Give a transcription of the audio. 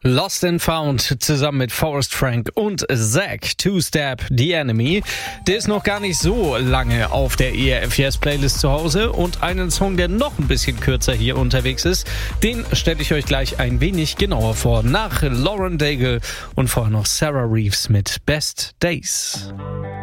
Lost and Found zusammen mit Forrest Frank und Zack, Two-Step, The Enemy. Der ist noch gar nicht so lange auf der ERF Yes Playlist zu Hause und einen Song, der noch ein bisschen kürzer hier unterwegs ist, den stelle ich euch gleich ein wenig genauer vor. Nach Lauren Daigle und vorher noch Sarah Reeves mit Best Days.